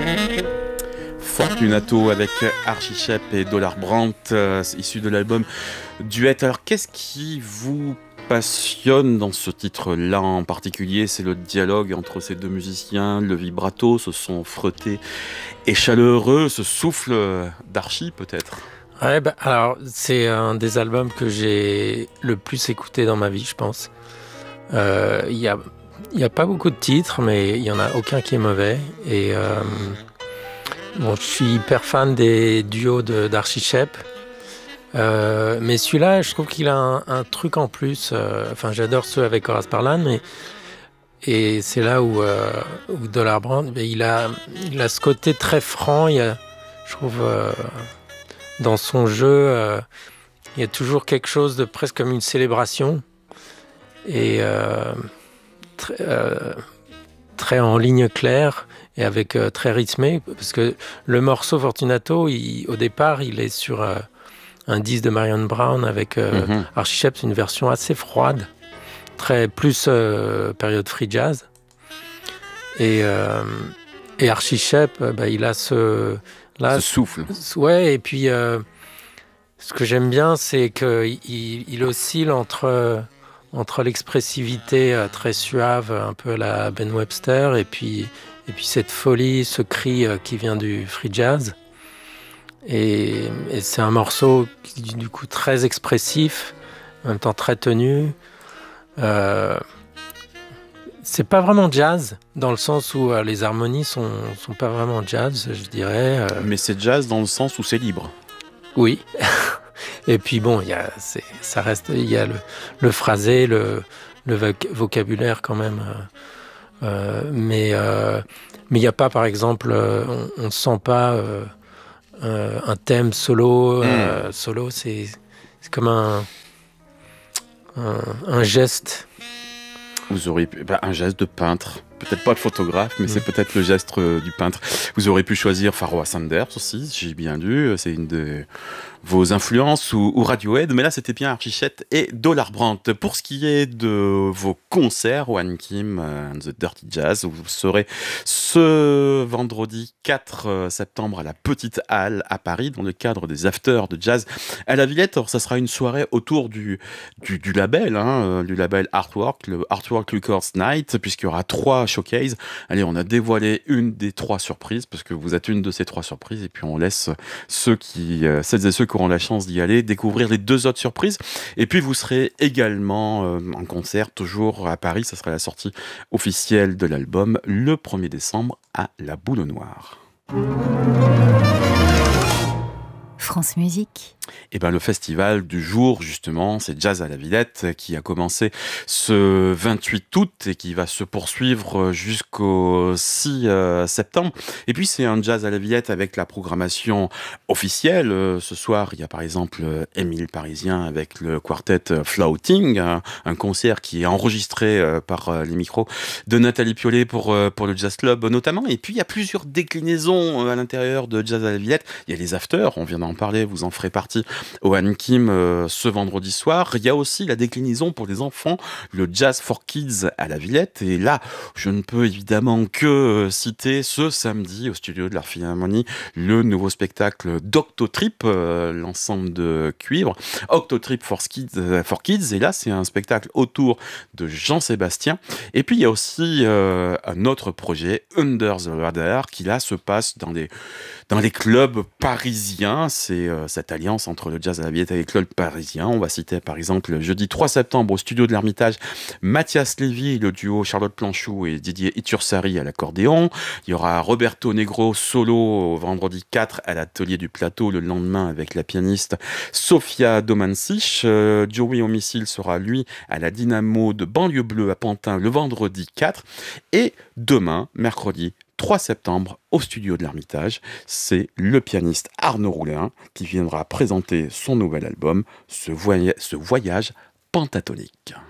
Fortunato avec Archie Shepp et Dollar Brandt, issu de l'album Duet. Alors, qu'est-ce qui vous passionne dans ce titre-là en particulier? C'est le dialogue entre ces deux musiciens, le vibrato, ce son frotté et chaleureux, ce souffle d'Archie peut-être. Ouais, alors c'est un des albums que j'ai le plus écouté dans ma vie, je pense. Il y a pas beaucoup de titres, mais il y en a aucun qui est mauvais. Et bon, je suis hyper fan des duos d'Archie Shepp. Mais celui-là, je trouve qu'il a un truc en plus. Enfin, j'adore ceux avec Horace Parlan, et c'est là où Dollar Brand, il a ce côté très franc. Je trouve, dans son jeu, il y a toujours quelque chose de presque comme une célébration et très en ligne claire et avec très rythmé. Parce que le morceau Fortunato, au départ, il est sur un disque de Marion Brown avec Archie Shepp, c'est une version assez froide, très plus période free jazz. Et Archie Shepp, il a ce souffle. Ouais, et puis ce que j'aime bien, c'est qu'il oscille entre l'expressivité très suave, un peu à la Ben Webster, et puis cette folie, ce cri qui vient du free jazz. Et c'est un morceau qui du coup très expressif, en même temps très tenu. C'est pas vraiment jazz, dans le sens où les harmonies sont pas vraiment jazz, je dirais. Mais c'est jazz dans le sens où c'est libre. Oui. Et puis bon, il y a le phrasé, le vocabulaire quand même. Mais il n'y a pas, par exemple, on ne sent pas un thème solo. Solo, c'est comme un geste. Vous auriez un geste de peintre, peut-être pas de photographe, mais c'est peut-être le geste du peintre. Vous auriez pu choisir Pharoah Sanders aussi, j'ai bien lu, c'est une de vos influences, ou Radiohead, mais là c'était bien Archie Shepp et Dollar Brandt. Pour ce qui est de vos concerts, One Kim and the Dirty Jazz, vous serez ce vendredi 4 septembre à la Petite Halle à Paris, dans le cadre des Afters de Jazz à la Villette. Alors, ça sera une soirée autour du label, du label Artwork, le Artwork Records Night, puisqu'il y aura 3 showcases. Allez, on a dévoilé une des 3 surprises, parce que vous êtes une de ces 3 surprises, et puis on laisse celles et ceux qui auront la chance d'y aller découvrir les 2 autres surprises. Et puis vous serez également en concert, toujours à Paris. Ça sera la sortie officielle de l'album le 1er décembre à la Boule Noire. France Musique. Et le festival du jour, justement, c'est Jazz à la Villette qui a commencé ce 28 août et qui va se poursuivre jusqu'au 6 septembre. Et puis, c'est un Jazz à la Villette avec la programmation officielle. Ce soir, il y a par exemple Émile Parisien avec le quartet Flouting, un concert qui est enregistré par les micros de Nathalie Piollet pour le Jazz Club notamment. Et puis, il y a plusieurs déclinaisons à l'intérieur de Jazz à la Villette. Il y a les afters, on vient d'en parler, vous en ferez partie au One Kim ce vendredi soir. Il y a aussi la déclinaison pour les enfants, le Jazz for Kids à la Villette. Et là, je ne peux évidemment que citer ce samedi au studio de l'Art Philharmonie le nouveau spectacle d'Octotrip, l'ensemble de cuivre, Octotrip for Kids. Et là, c'est un spectacle autour de Jean-Sébastien. Et puis, il y a aussi un autre projet, Under the Radar, qui là se passe dans les clubs parisiens. C'est cette alliance entre le Jazz à la Villette et les clubs parisiens. On va citer par exemple le jeudi 3 septembre au studio de l'Ermitage, Mathias Lévy, le duo Charlotte Planchou et Didier Itursari à l'accordéon. Il y aura Roberto Negro solo au vendredi 4 à l'atelier du Plateau, le lendemain avec la pianiste Sofia Domancic. Joey Homicile sera lui à la Dynamo de Banlieue Bleue à Pantin le vendredi 4. Et demain, mercredi 3 septembre, au studio de l'Ermitage, c'est le pianiste Arnaud Roulin qui viendra présenter son nouvel album, ce voyage pentatonique.